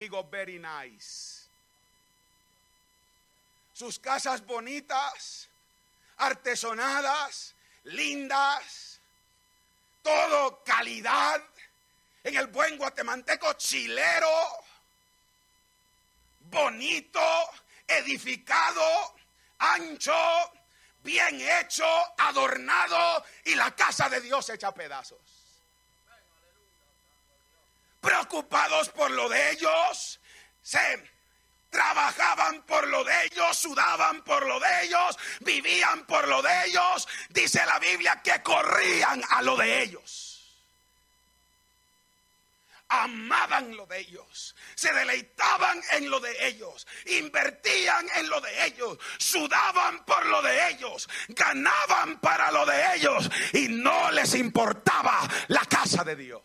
conmigo very nice. Sus casas bonitas, artesonadas, lindas, todo calidad, en el buen guatemalteco, chilero, bonito, edificado, ancho, bien hecho, adornado, y la casa de Dios hecha a pedazos. Preocupados por lo de ellos, trabajaban por lo de ellos, sudaban por lo de ellos, vivían por lo de ellos. Dice la Biblia que corrían a lo de ellos. Amaban lo de ellos, se deleitaban en lo de ellos, invertían en lo de ellos, sudaban por lo de ellos, ganaban para lo de ellos y no les importaba la casa de Dios.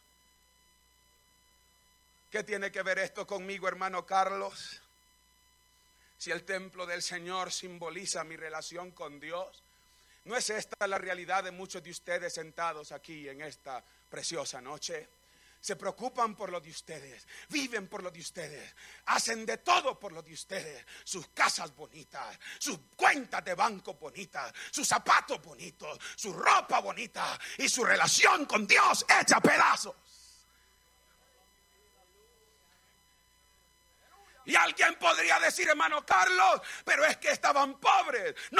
¿Qué tiene que ver esto conmigo, hermano Carlos? Si el templo del Señor simboliza mi relación con Dios, ¿no es esta la realidad de muchos de ustedes sentados aquí en esta preciosa noche? Se preocupan por lo de ustedes, viven por lo de ustedes, hacen de todo por lo de ustedes. Sus casas bonitas, sus cuentas de banco bonitas, sus zapatos bonitos, su ropa bonita y su relación con Dios hecha a pedazos. Y alguien podría decir, hermano Carlos, pero es que estaban pobres. No